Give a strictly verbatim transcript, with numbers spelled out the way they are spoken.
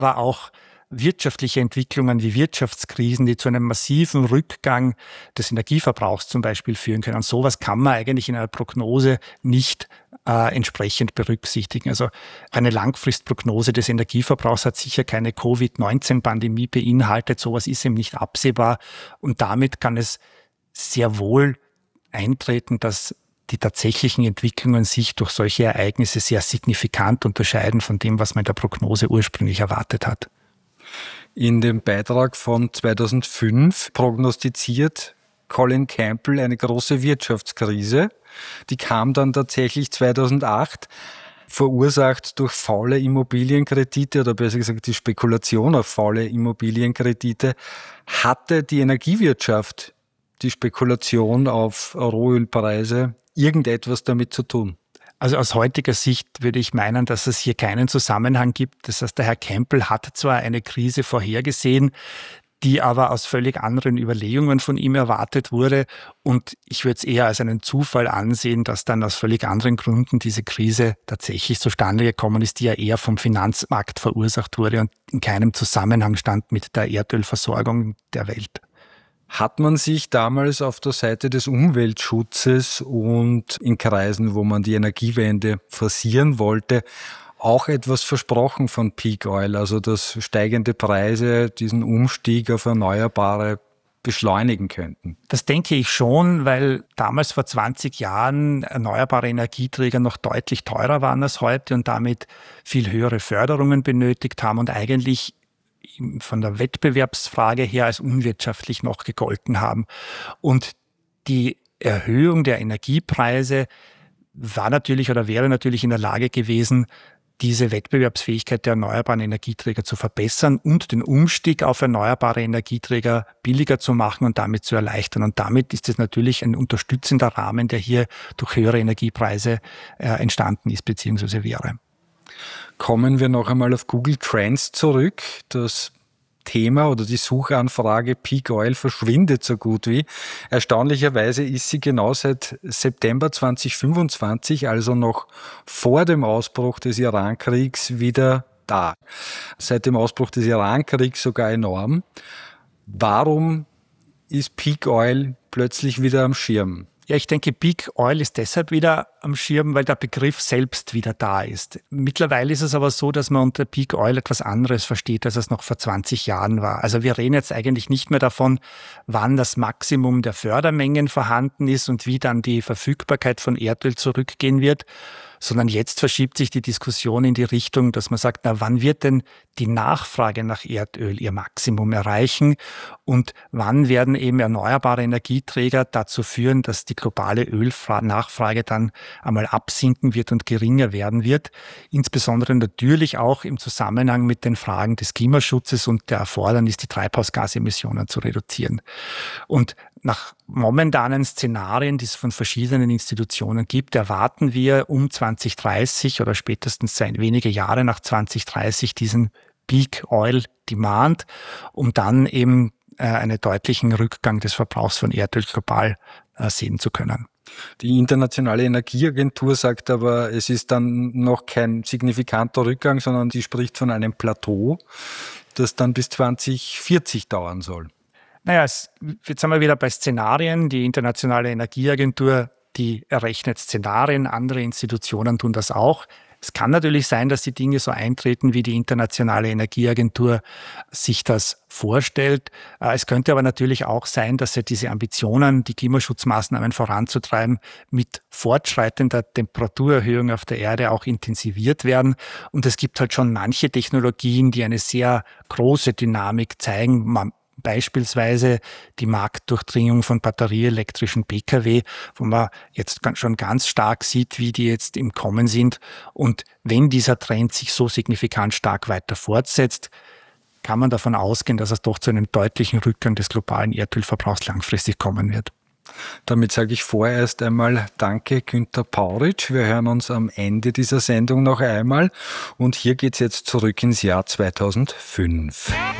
aber auch wirtschaftliche Entwicklungen wie Wirtschaftskrisen, die zu einem massiven Rückgang des Energieverbrauchs zum Beispiel führen können. Und sowas kann man eigentlich in einer Prognose nicht äh, entsprechend berücksichtigen. Also eine Langfristprognose des Energieverbrauchs hat sicher keine Covid neunzehn Pandemie beinhaltet. Sowas ist eben nicht absehbar. Und damit kann es sehr wohl eintreten, dass die tatsächlichen Entwicklungen sich durch solche Ereignisse sehr signifikant unterscheiden von dem, was man in der Prognose ursprünglich erwartet hat. In dem Beitrag von zweitausendfünf prognostiziert Colin Campbell eine große Wirtschaftskrise. Die kam dann tatsächlich zweitausendacht, verursacht durch faule Immobilienkredite oder besser gesagt die Spekulation auf faule Immobilienkredite. Hatte die Energiewirtschaft, die Spekulation auf Rohölpreise, irgendetwas damit zu tun? Also aus heutiger Sicht würde ich meinen, dass es hier keinen Zusammenhang gibt. Das heißt, der Herr Campbell hat zwar eine Krise vorhergesehen, die aber aus völlig anderen Überlegungen von ihm erwartet wurde. Und ich würde es eher als einen Zufall ansehen, dass dann aus völlig anderen Gründen diese Krise tatsächlich zustande gekommen ist, die ja eher vom Finanzmarkt verursacht wurde und in keinem Zusammenhang stand mit der Erdölversorgung der Welt. Hat man sich damals auf der Seite des Umweltschutzes und in Kreisen, wo man die Energiewende forcieren wollte, auch etwas versprochen von Peak Oil, also dass steigende Preise diesen Umstieg auf Erneuerbare beschleunigen könnten? Das denke ich schon, weil damals vor zwanzig Jahren erneuerbare Energieträger noch deutlich teurer waren als heute und damit viel höhere Förderungen benötigt haben und eigentlich von der Wettbewerbsfrage her als unwirtschaftlich noch gegolten haben. Und die Erhöhung der Energiepreise war natürlich oder wäre natürlich in der Lage gewesen, diese Wettbewerbsfähigkeit der erneuerbaren Energieträger zu verbessern und den Umstieg auf erneuerbare Energieträger billiger zu machen und damit zu erleichtern. Und damit ist es natürlich ein unterstützender Rahmen, der hier durch höhere Energiepreise äh, entstanden ist bzw. wäre. Kommen wir noch einmal auf Google Trends zurück. Das Thema oder die Suchanfrage Peak Oil verschwindet so gut wie. Erstaunlicherweise ist sie genau seit September zweitausendfünfundzwanzig, also noch vor dem Ausbruch des Irankriegs, wieder da. Seit dem Ausbruch des Irankriegs sogar enorm. Warum ist Peak Oil plötzlich wieder am Schirm? Ja, ich denke, Peak Oil ist deshalb wieder am Schirm, weil der Begriff selbst wieder da ist. Mittlerweile ist es aber so, dass man unter Peak Oil etwas anderes versteht, als es noch vor zwanzig Jahren war. Also wir reden jetzt eigentlich nicht mehr davon, wann das Maximum der Fördermengen vorhanden ist und wie dann die Verfügbarkeit von Erdöl zurückgehen wird, sondern jetzt verschiebt sich die Diskussion in die Richtung, dass man sagt, na, wann wird denn die Nachfrage nach Erdöl ihr Maximum erreichen und wann werden eben erneuerbare Energieträger dazu führen, dass die globale Ölnachfrage dann einmal absinken wird und geringer werden wird, insbesondere natürlich auch im Zusammenhang mit den Fragen des Klimaschutzes und der Erfordernis, die Treibhausgasemissionen zu reduzieren. Und nach momentanen Szenarien, die es von verschiedenen Institutionen gibt, erwarten wir um zwanzig dreißig oder spätestens wenige Jahre nach zwanzig dreißig diesen Peak Oil Demand, um dann eben äh, einen deutlichen Rückgang des Verbrauchs von Erdöl global äh, sehen zu können. Die Internationale Energieagentur sagt aber, es ist dann noch kein signifikanter Rückgang, sondern die spricht von einem Plateau, das dann bis zwanzig vierzig dauern soll. Naja, es, jetzt sind wir wieder bei Szenarien. Die Internationale Energieagentur, die errechnet Szenarien, andere Institutionen tun das auch. Es kann natürlich sein, dass die Dinge so eintreten, wie die Internationale Energieagentur sich das vorstellt. Es könnte aber natürlich auch sein, dass ja diese Ambitionen, die Klimaschutzmaßnahmen voranzutreiben, mit fortschreitender Temperaturerhöhung auf der Erde auch intensiviert werden. Und es gibt halt schon manche Technologien, die eine sehr große Dynamik zeigen. Man Beispielsweise die Marktdurchdringung von batterieelektrischen Pkw, wo man jetzt schon ganz stark sieht, wie die jetzt im Kommen sind. Und wenn dieser Trend sich so signifikant stark weiter fortsetzt, kann man davon ausgehen, dass es doch zu einem deutlichen Rückgang des globalen Erdölverbrauchs langfristig kommen wird. Damit sage ich vorerst einmal Danke, Günther Pauritsch. Wir hören uns am Ende dieser Sendung noch einmal. Und hier geht es jetzt zurück ins Jahr zweitausendfünf.